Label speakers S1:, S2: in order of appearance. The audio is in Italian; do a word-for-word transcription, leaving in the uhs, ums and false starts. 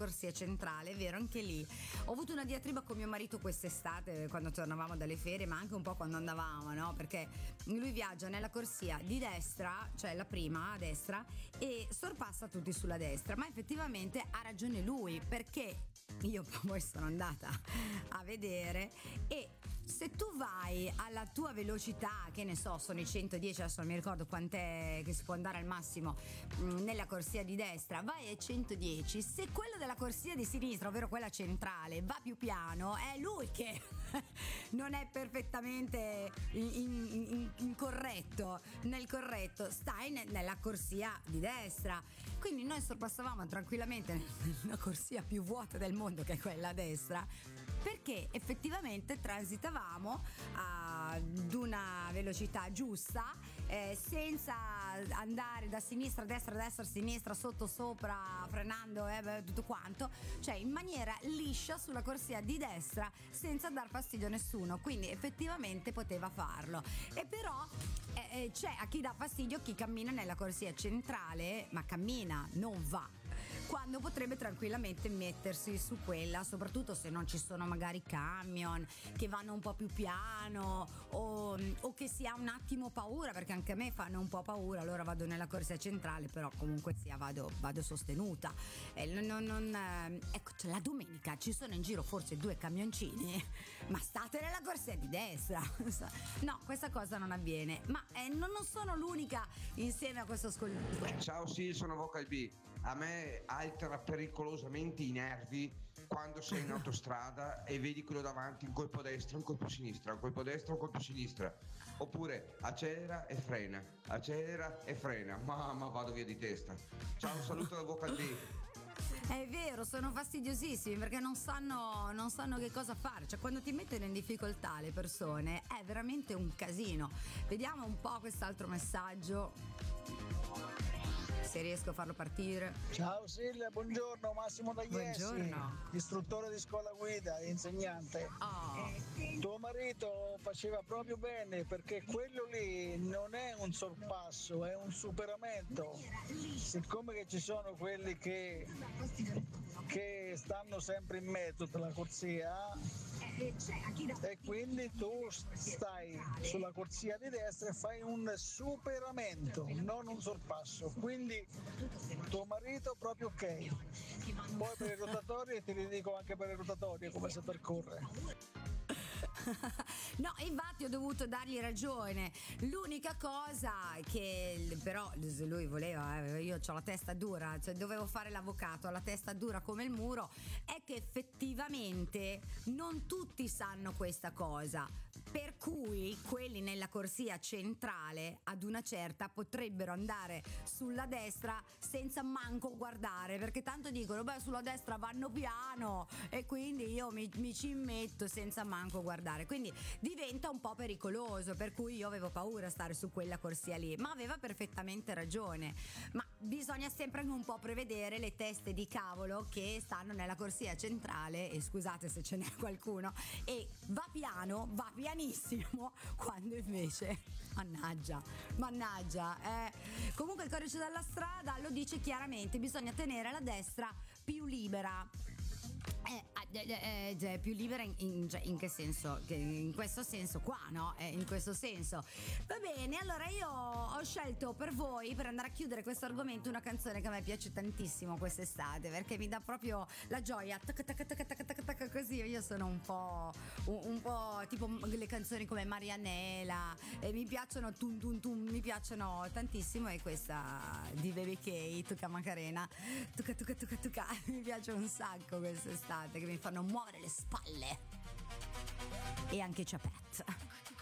S1: corsia centrale. È vero, anche lì ho avuto una diatriba con mio marito quest'estate quando tornavamo dalle ferie, ma anche un po' quando andavamo, no? Perché lui viaggia nella corsia di destra, cioè la prima a destra, e sorpassa tutti sulla destra, ma effettivamente ha ragione lui, perché io poi sono andata a vedere e se tu vai alla tua velocità, che ne so, sono i centodieci, adesso non mi ricordo quant'è che si può andare al massimo mh, nella corsia di destra, vai ai centodieci, se quello della corsia di sinistra, ovvero quella centrale, va più piano, è lui che non è perfettamente in, in, in, in corretto, nel corretto, stai ne, nella corsia di destra. Quindi noi sorpassavamo tranquillamente nella corsia più vuota del mondo, che è quella a destra, perché effettivamente transitavamo ad una velocità giusta, eh, senza andare da sinistra a destra, destra a sinistra, sotto sopra, frenando, eh, tutto quanto, cioè in maniera liscia sulla corsia di destra senza dar fastidio a nessuno. Quindi effettivamente poteva farlo. E però eh, c'è a chi dà fastidio chi cammina nella corsia centrale, ma cammina, non va, quando potrebbe tranquillamente mettersi su quella, soprattutto se non ci sono magari camion che vanno un po' più piano, o, o che si ha un attimo paura, perché anche a me fanno un po' paura, allora vado nella corsia centrale, però comunque sia vado, vado sostenuta. Eh, non, non, eh, ecco, cioè, la domenica ci sono in giro forse due camioncini, ma state nella corsia di destra. No, questa cosa non avviene, ma eh, non, non sono l'unica insieme a questo ascoltatore.
S2: Ciao, sì, sono Vocal B. A me altera pericolosamente i nervi quando sei in autostrada e vedi quello davanti un colpo a destra, un colpo a sinistra, un colpo a destra, un colpo a sinistra, oppure accelera e frena, accelera e frena, mamma, vado via di testa. Ciao, un saluto da Vocal B.
S1: È vero, sono fastidiosissimi perché non sanno, non sanno che cosa fare, cioè quando ti mettono in difficoltà le persone è veramente un casino. Vediamo un po' quest'altro messaggio, se riesco a farlo partire.
S3: Ciao Silvia, buongiorno, Massimo da Iesi,
S1: Buongiorno.
S3: istruttore di scuola guida e insegnante.
S1: Oh.
S3: Tuo marito faceva proprio bene, perché quello lì non è un sorpasso, è un superamento. Siccome che ci sono quelli che, che stanno sempre in mezzo della corsia, e quindi tu stai sulla corsia di destra e fai un superamento, non un sorpasso. Quindi tuo marito proprio ok. Poi per i rotatori ti ridico anche per i rotatori come si percorre.
S1: No, infatti ho dovuto dargli ragione. L'unica cosa che però lui voleva, eh, io ho la testa dura, cioè dovevo fare l'avvocato, ho la testa dura come il muro, è che effettivamente non tutti sanno questa cosa, per cui quelli nella corsia centrale ad una certa potrebbero andare sulla destra senza manco guardare, perché tanto dicono beh sulla destra vanno piano e quindi io mi, mi ci metto senza manco guardare, quindi diventa un po' pericoloso, per cui io avevo paura a stare su quella corsia lì, ma aveva perfettamente ragione. Ma bisogna sempre un po' prevedere le teste di cavolo che stanno nella corsia centrale, e scusate se ce n'è qualcuno, e va piano, va pianissimo, quando invece mannaggia, mannaggia eh. Comunque il codice della strada lo dice chiaramente, bisogna tenere la destra più libera. Eh, eh, eh, più libera in, in, cioè, in che senso? Che in questo senso qua, no? Eh, in questo senso. Va bene, allora io ho scelto per voi, per andare a chiudere questo argomento, una canzone che a me piace tantissimo quest'estate, perché mi dà proprio la gioia, tac, tac, tac, tac, tac, tac, così. Io sono un po' un, un po' tipo le canzoni come Marianela, e mi piacciono tum tum tum, mi piacciono tantissimo, e questa di Baby K, Tuca Macarena, tuca tuca tuca tuca, mi piace un sacco quest'estate, che mi fanno muovere le spalle e anche i ciapetti.